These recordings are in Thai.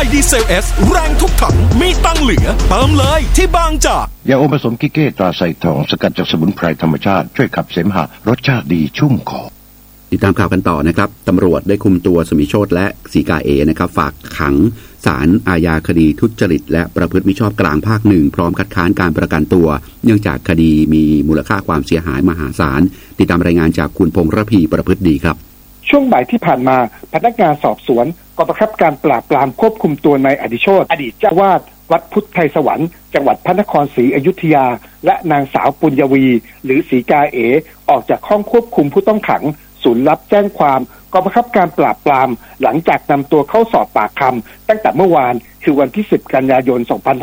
ยดีเซล S แรงทุกถังมีตังเหลือเติมเลยที่บางจากยาอมผสมกิเก้ตราไซทองสกัดจากสมุนไพรธรรมชาติช่วยขับเสมหะรสชาติดีชุ่มคอติดตามข่าวกันต่อนะครับตำรวจได้คุมตัวสมิโชติและศรีกาเอนะครับฝากขังศาลอาญาคดีทุจริตและประพฤติมิชอบกลางภาคหนึ่งพร้อมคัดค้านการประกันตัวเนื่องจากคดีมีมูลค่าความเสียหายมหาศาลติดตามรายงานจากคุณพงษ์ระพีประพฤติดีครับช่วงบ่ายที่ผ่านมาพนักงานสอบสวนกองบังคับการปราบปรามควบคุมตัวนายอดิโชติอดีตเจ้าวาดวัดพุทธไทยสวรรค์จังหวัดพระนครศรีอยุธยาและนางสาวปุญญวีหรือศรีกาเอออกจากห้องควบคุมผู้ต้องขังศูนย์รับแจ้งความกองบังคับการปราบปรามหลังจากนำตัวเข้าสอบปากคำตั้งแต่เมื่อวานคือวันที่10กันยายน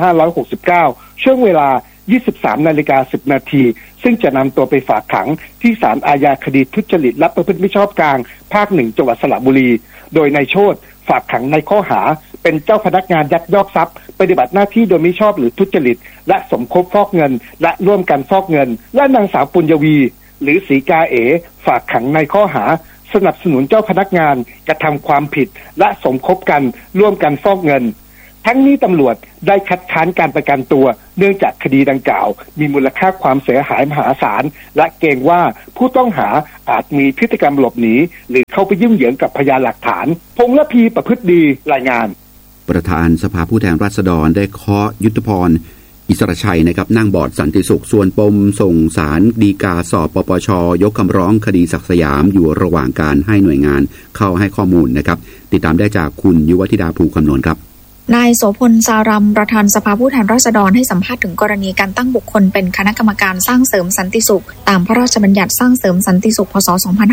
2569ช่วงเวลา 23:10 นาทีซึ่งจะนำตัวไปฝากขังที่ศาลอาญาคดีทุจริตและประพฤติมิชอบกลางภาค1จังหวัดสระบุรีโดยนายโชติฝากขังในข้อหาเป็นเจ้าพนักงานยักยอกทรัพย์ปฏิบัติหน้าที่โดยมิชอบหรือทุจริตและสมคบฟอกเงินและร่วมกันฟอกเงินและนางสาวปุญญวีหรือศรีกาเอฝากขังในข้อหาสนับสนุนเจ้าพนักงานกระทำความผิดและสมคบกันร่วมกันฟอกเงินทั้งนี้ตำรวจได้คัดค้านการประกันตัวเนื่องจากคดีดังกล่าวมีมูลค่าความเสียหายมหาศาลและเกรงว่าผู้ต้องหาอาจมีพฤติกรรมหลบหนีหรือเข้าไปยุ่งเหยิงกับพยานหลักฐานพงษ์ระพีประพฤติดีรายงานประธานสภาผู้แทนราษฎรได้เคาะยุทธพรอิสระชัยนะครับนั่งบอร์ดสันติสุขส่วนปมส่งศาลฎีกาสอบปปชยกคำร้องคดีศักดิ์สยามอยู่ระหว่างการให้หน่วยงานเข้าให้ข้อมูลนะครับติดตามได้จากคุณยุวธิดาภูคำนวณครับนายโสพลสารัมประธานสภาผู้แทนราษฎรให้สัมภาษณ์ถึงกรณีการตั้งบุคคลเป็นคณะกรรมการสร้างเสริมสันติสุขตามพระราชบัญญัติสร้างเสริมสันติสุขพ.ศ.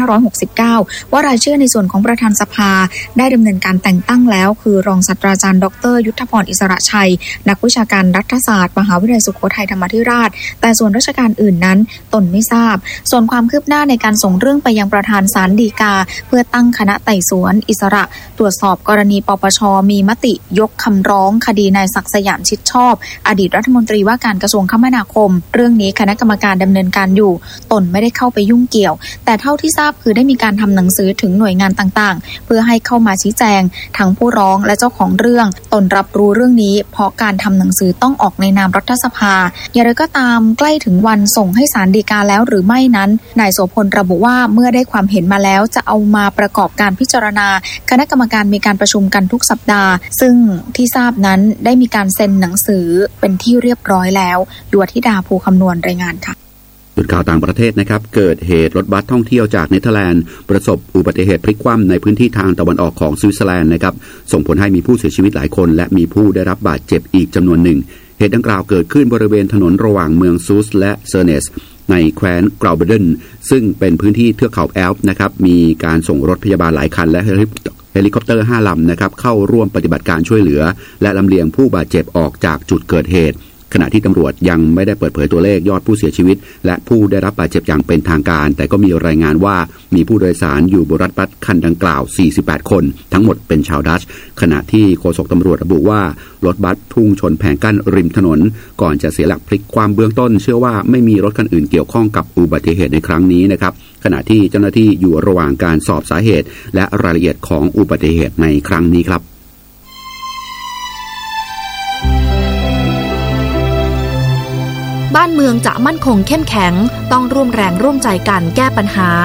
2569ว่ารายชื่อในส่วนของประธานสภาได้ดำเนินการแต่งตั้งแล้วคือรองศาสตราจารย์ดร.ยุทธพรอิสระชัยนักวิชาการรัฐศาสตร์มหาวิทยาลัยสุโขทัยธรรมาธิราชแต่ส่วนราชการอื่นนั้นตนไม่ทราบส่วนความคืบหน้าในการส่งเรื่องไปยังประธานศาลฎีกาเพื่อตั้งคณะไต่สวนอิสระตรวจสอบกรณีปปชมีมติยกคำร้องคดีนายศักดิ์สยามชิดชอบอดีตรัฐมนตรีว่าการกระทรวงคมนาคมเรื่องนี้คณะกรรมการดำเนินการอยู่ตนไม่ได้เข้าไปยุ่งเกี่ยวแต่เท่าที่ทราบคือได้มีการทำหนังสือถึงหน่วยงานต่างๆเพื่อให้เข้ามาชี้แจงทั้งผู้ร้องและเจ้าของเรื่องตนรับรู้เรื่องนี้เพราะการทำหนังสือต้องออกในนามรัฐสภาอย่างไรก็ตามใกล้ถึงวันส่งให้ศาลฎีกาแล้วหรือไม่นั้นนายโสพลระบุว่าเมื่อได้ความเห็นมาแล้วจะเอามาประกอบการพิจารณาคณะกรรมการมีการประชุมกันทุกสัปดาห์ซึ่งที่ทราบนั้นได้มีการเซ็นหนังสือเป็นที่เรียบร้อยแล้วยุวธิดาภูคำนวณรายงานค่ะจุดข่าวต่างประเทศนะครับเกิดเหตุรถบัสท่องเที่ยวจากเนเธอร์แลนด์ประสบอุบัติเหตุพลิกคว่ำในพื้นที่ทางตะวันออกของสวิตเซอร์แลนด์นะครับส่งผลให้มีผู้เสียชีวิตหลายคนและมีผู้ได้รับบาดเจ็บอีกจำนวนหนึ่งเหตุดังกล่าวเกิดขึ้นบริเวณถนนระหว่างเมืองซูสและเซอร์เนสในแคว้นกราวเบเดนซึ่งเป็นพื้นที่เทือกเขาแอลป์นะครับมีการส่งรถพยาบาลหลายคันและเฮลิคอปเตอร์5 ลำนะครับเข้าร่วมปฏิบัติการช่วยเหลือและลำเลียงผู้บาดเจ็บออกจากจุดเกิดเหตุขณะที่ตำรวจยังไม่ได้เปิดเผยตัวเลขยอดผู้เสียชีวิตและผู้ได้รับบาดเจ็บอย่างเป็นทางการแต่ก็มีรายงานว่ามีผู้โดยสารอยู่บนรถบัสคันดังกล่าว48คนทั้งหมดเป็นชาวดัตช์ขณะที่โฆษกตำรวจระบุว่ารถบัสพุ่งชนแผงกั้นริมถนนก่อนจะเสียหลักพลิกคว่ำเบื้องต้นเชื่อว่าไม่มีรถคันอื่นเกี่ยวข้องกับอุบัติเหตุในครั้งนี้นะครับขณะที่เจ้าหน้าที่อยู่ระหว่างการสอบสาเหตุและรายละเอียดของอุบัติเหตุในครั้งนี้ครับบ้านเมืองจะมั่นคงเข้มแข็งต้องร่วมแรงร่วมใจกันแก้ปัญหา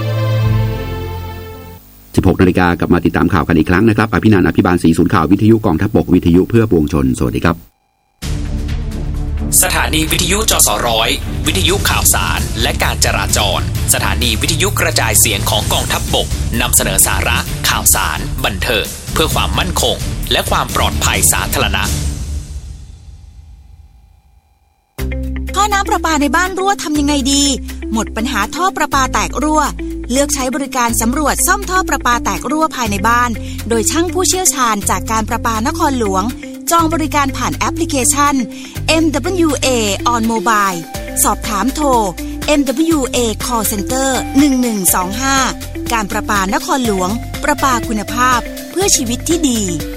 16 นาฬิกากลับมาติดตามข่าวกันอีกครั้งนะครับอภินันท์ อภิบาลศรีศูนย์ข่าววิทยุกองทัพบกวิทยุเพื่อปวงชนสวัสดีครับสถานีวิทยุจสร้อยวิทยุข่าวสารและการจราจรสถานีวิทยุกระจายเสียงของกองทัพบกนำเสนอสาระข่าวสารบันเทิงเพื่อความมั่นคงและความปลอดภัยสาธารณะท่อน้ำประปาในบ้านรั่วทำยังไงดีหมดปัญหาท่อประปาแตกรั่วเลือกใช้บริการสำรวจซ่อมท่อประปาแตกรั่วภายในบ้านโดยช่างผู้เชี่ยวชาญจากการประปานครหลวงจองบริการผ่านแอปพลิเคชัน MWA on Mobile สอบถามโทร MWA Call Center 1125การประปานครหลวงประปาคุณภาพเพื่อชีวิตที่ดี